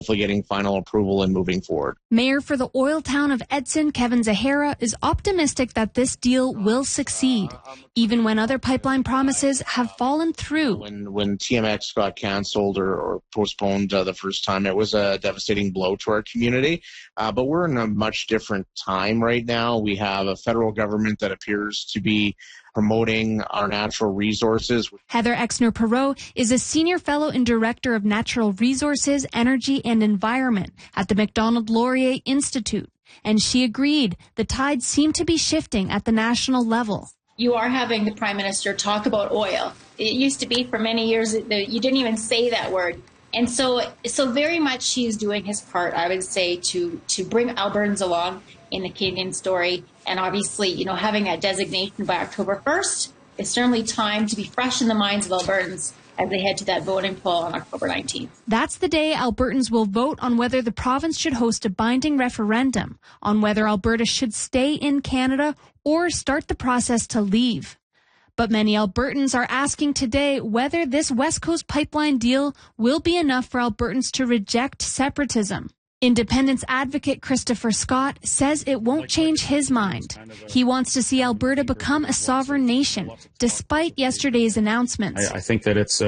hopefully getting final approval and moving forward. Mayor for the oil town of Edson, Kevin Zahara, is optimistic that this deal will succeed, even when other pipeline promises have fallen through. When TMX got canceled or postponed the first time, it was a devastating blow to our community. But we're in a much different time right now. We have a federal government that appears to be promoting our natural resources. Heather Exner-Perot is a senior fellow and director of natural resources, energy, and environment at the Macdonald-Laurier Institute. And she agreed the tides seem to be shifting at the national level. You are having the Prime Minister talk about oil. It used to be for many years that you didn't even say that word. And so very much he's doing his part, I would say, to bring Albertans along in the Canadian story. And obviously, having that designation by October 1st is certainly time to be fresh in the minds of Albertans as they head to that voting poll on October 19th. That's the day Albertans will vote on whether the province should host a binding referendum on whether Alberta should stay in Canada or start the process to leave. But many Albertans are asking today whether this West Coast pipeline deal will be enough for Albertans to reject separatism. Independence advocate Christopher Scott says it won't change his mind. He wants to see Alberta become a sovereign nation, despite yesterday's announcements. I think that it's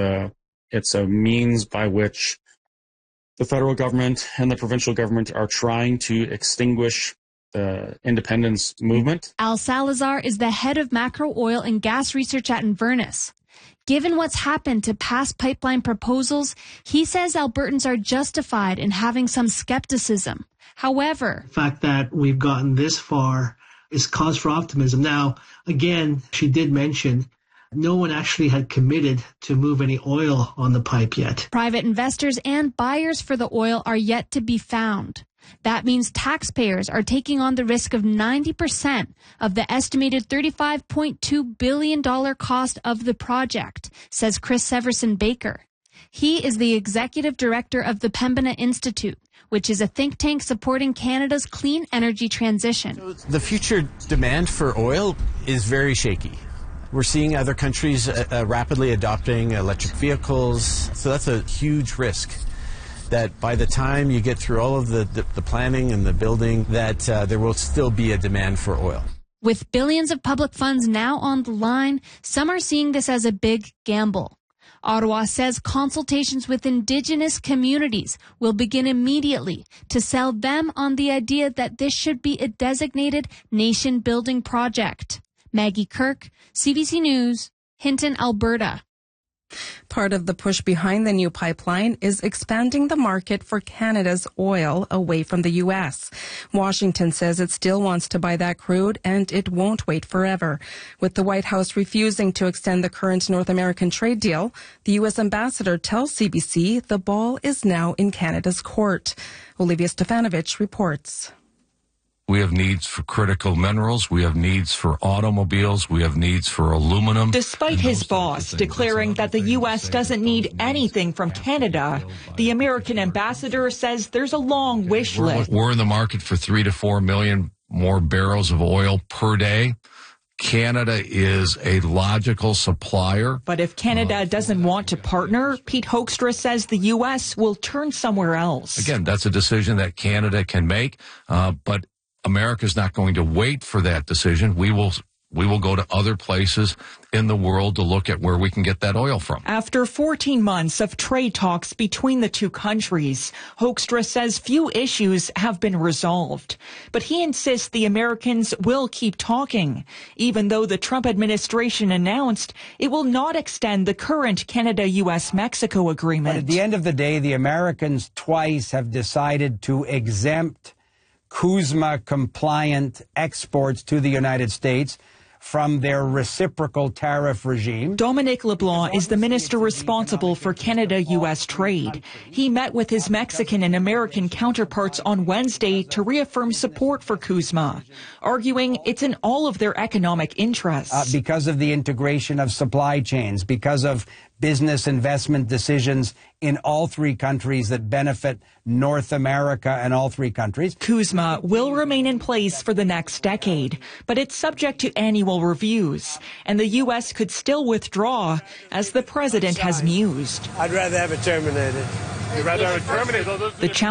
a means by which the federal government and the provincial government are trying to extinguish the independence movement. Al Salazar is the head of macro oil and gas research at Inverness. Given what's happened to past pipeline proposals, he says Albertans are justified in having some skepticism. However, the fact that we've gotten this far is cause for optimism. Now, again, she did mention no one actually had committed to move any oil on the pipe yet. Private investors and buyers for the oil are yet to be found. That means taxpayers are taking on the risk of 90% of the estimated $35.2 billion cost of the project, says Chris Severson Baker. He is the executive director of the Pembina Institute, which is a think tank supporting Canada's clean energy transition. So the future demand for oil is very shaky. We're seeing other countries rapidly adopting electric vehicles, so that's a huge risk. That by the time you get through all of the planning and the building, that there will still be a demand for oil. With billions of public funds now on the line, some are seeing this as a big gamble. Ottawa says consultations with Indigenous communities will begin immediately to sell them on the idea that this should be a designated nation-building project. Maggie Kirk, CBC News, Hinton, Alberta. Part of the push behind the new pipeline is expanding the market for Canada's oil away from the U.S. Washington says it still wants to buy that crude, and it won't wait forever. With the White House refusing to extend the current North American trade deal, the U.S. ambassador tells CBC the ball is now in Canada's court. Olivia Stefanovich reports. We have needs for critical minerals. We have needs for automobiles. We have needs for aluminum. Despite his boss declaring that the U.S. doesn't need anything from Canada, the American ambassador says there's a long wish list. We're in the market for 3 to 4 million more barrels of oil per day. Canada is a logical supplier. But if Canada doesn't want to partner, Pete Hoekstra says the U.S. will turn somewhere else. Again, that's a decision that Canada can make, but America's not going to wait for that decision. We will go to other places in the world to look at where we can get that oil from. After 14 months of trade talks between the two countries, Hoekstra says few issues have been resolved. But he insists the Americans will keep talking, even though the Trump administration announced it will not extend the current Canada-U.S.-Mexico agreement. But at the end of the day, the Americans twice have decided to exempt CUSMA-compliant exports to the United States from their reciprocal tariff regime. Dominic LeBlanc is the minister responsible for Canada-U.S. trade. He met with his Mexican and American counterparts on Wednesday to reaffirm support for CUSMA, arguing it's in all of their economic interests. Because of the integration of supply chains, because of business investment decisions in all three countries that benefit North America and all three countries. CUSMA will remain in place for the next decade, but it's subject to annual reviews, and the U.S. could still withdraw, as the president has mused. I'd rather have it terminated. You'd rather have it terminated?